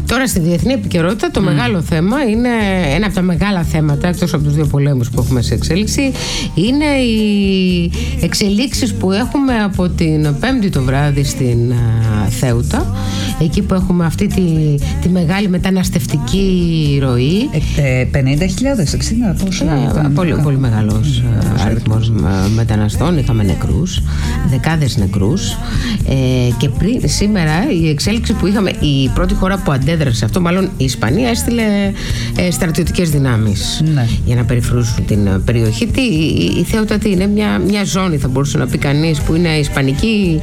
Τώρα στη διεθνή επικαιρότητα το μεγάλο θέμα είναι, ένα από τα μεγάλα θέματα, εκτός από τους δύο πολέμους που έχουμε σε εξέλιξη, είναι οι εξελίξεις που έχουμε από την Πέμπτη το βράδυ στην Θέουτα, εκεί που έχουμε αυτή τη μεγάλη μεταναστευτική ροή. 50.000, 60, πόσο ήταν? Πολύ μεγάλος αριθμός μεταναστών, είχαμε νεκρούς, δεκάδες νεκρούς, και σήμερα η εξέλιξη που είχαμε, η πρώτη χώρα που αντέδρασε αυτό, μάλλον η Ισπανία, έστειλε στρατιωτικές δυνάμεις για να περιφρούσουν την περιοχή. Η Θέουτα είναι μια ζώνη, θα μπορούσε να πει κανείς, που είναι ισπανική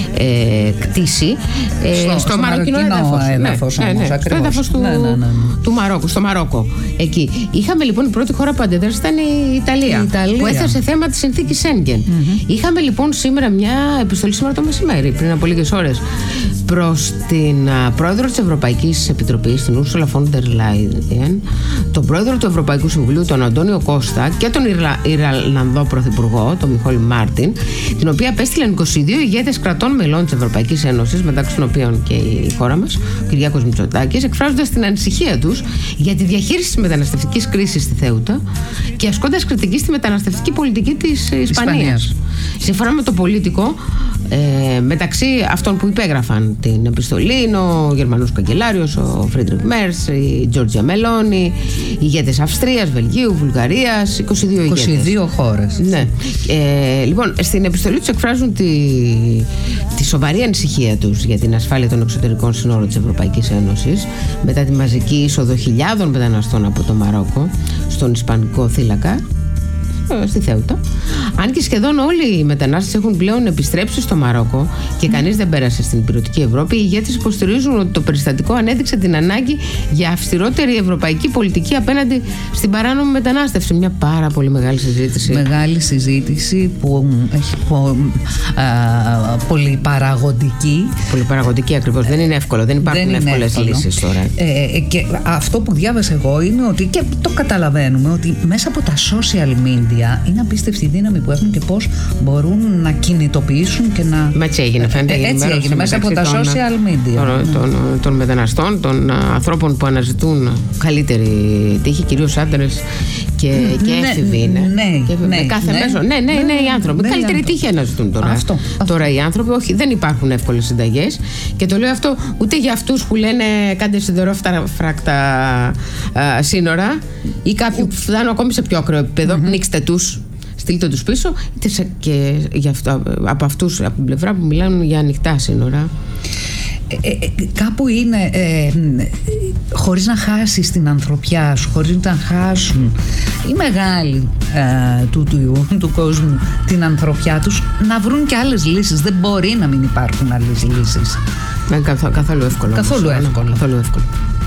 κτήση στο μαροκινό έδαφος. Στο έδαφος του Μαρόκου, στο Μαρόκο. Εκεί. Είχαμε λοιπόν, η πρώτη χώρα που αντέδρασε ήταν η Ιταλία, που έθεσε θέμα τη συνθήκη Σέγγεν. Είχαμε λοιπόν σήμερα μια επιστολή, σήμερα το μεσημέρι, πριν από λίγες ώρες, προς την πρόεδρο της Ευρωπαϊκής Επιτροπής, την Ursula von der Leyen, τον πρόεδρο του Ευρωπαϊκού Συμβουλίου, τον Αντώνιο Κώστα, και τον Ιρλανδό πρωθυπουργό, τον Μιχαήλ Μάρτιν, την οποία απέστειλαν 22 ηγέτες κρατών μελών της Ευρωπαϊκής Ένωσης, μεταξύ των οποίων και η χώρα μας, ο Κυριάκος Μητσοτάκης, εκφράζοντας την ανησυχία τους για τη διαχείριση της μεταναστευτικής κρίσης στη Θέουτα και ασκώντας κριτική στη μεταναστευτική πολιτική της Ισπανίας. Σύμφωνα με το Πολίτικο, μεταξύ αυτών που υπέγραφαν την επιστολή είναι ο Γερμανός καγκελάριος, ο Φρίντρικ Μέρς, η Τζόρτζια Μελόνι, οι ηγέτες Αυστρίας, Βελγίου, Βουλγαρίας, 22 ηγέτες. 22 χώρες. Ναι. Λοιπόν, στην επιστολή τους εκφράζουν τη σοβαρή ανησυχία τους για την ασφάλεια των εξωτερικών συνόρων της Ευρωπαϊκής Ένωσης μετά τη μαζική είσοδο χιλιάδων μεταναστών από το Μαρόκο στον Ισπανικό θύλακα, στη Θέουτα. Αν και σχεδόν όλοι οι μετανάστες έχουν πλέον επιστρέψει στο Μαρόκο και κανείς δεν πέρασε στην υπηρετική Ευρώπη, οι ηγέτες υποστηρίζουν ότι το περιστατικό ανέδειξε την ανάγκη για αυστηρότερη ευρωπαϊκή πολιτική απέναντι στην παράνομη μετανάστευση. Μια πάρα πολύ μεγάλη συζήτηση. Μεγάλη συζήτηση που έχει πολυπαραγωγική. Πολυπαραγωγική ακριβώς. Δεν είναι εύκολο. Δεν υπάρχουν εύκολες λύσεις τώρα. Και αυτό που διάβασα εγώ είναι ότι, και το καταλαβαίνουμε, ότι μέσα από τα social media είναι απίστευτη η δύναμη που έχουν και πώς μπορούν να κινητοποιήσουν και να. Έτσι έγινε, φαίνεται. Έτσι έγινε μέσα από τα social media. Των μεταναστών, των ανθρώπων που αναζητούν καλύτερη τύχη, κυρίως άντρες και έφηβοι είναι. Ναι, κάθε μέσο. Ναι, είναι οι άνθρωποι. Καλύτερη τύχη αναζητούν τώρα. Τώρα οι άνθρωποι, όχι, δεν υπάρχουν εύκολες συνταγές. Και το λέω αυτό ούτε για αυτούς που λένε κάντε σιδερόφρακτα σύνορα, ή κάποιοι που φτάνουν ακόμη σε πιο ακραίο επίπεδο, νίξτε τους, στείλτε τους πίσω, και για αυτό, από αυτούς, από την πλευρά που μιλάνε για ανοιχτά σύνορα. Κάπου είναι χωρίς να χάσεις την ανθρωπιά σου, χωρίς να χάσουν οι μεγάλοι του κόσμου την ανθρωπιά τους, να βρουν και άλλες λύσεις. Δεν μπορεί να μην υπάρχουν άλλες λύσεις. Καθόλου εύκολο. Καθόλου εύκολο.